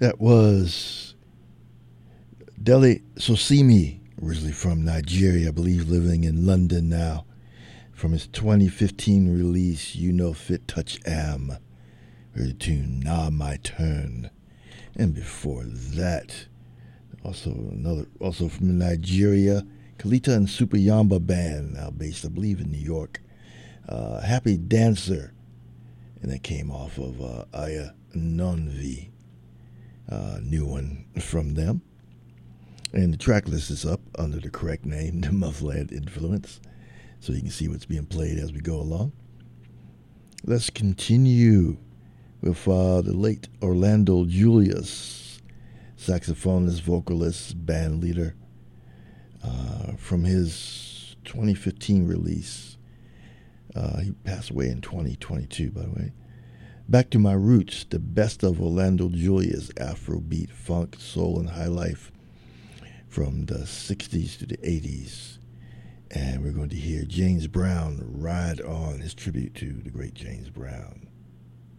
That was Dele Sosimi, originally from Nigeria, I believe living in London now, from his 2015 release, You Know Fit Touch Am, heard the tune Nah My Turn. And before that, also from Nigeria, Kalita and Super Yamba Band, now based, I believe, in New York. Happy Dancer, and that came off of Aya Nonvi, new one from them. And the track list is up under the correct name, the Mufflehead Influence, so you can see what's being played as we go along. Let's continue with the late Orlando Julius, saxophonist, vocalist, band leader, from his 2015 release. He passed away in 2022, by the way. Back to My Roots, the best of Orlando Julius, Afrobeat, funk, soul, and high life from the 60s to the 80s. And we're going to hear James Brown, Ride On, his tribute to the great James Brown.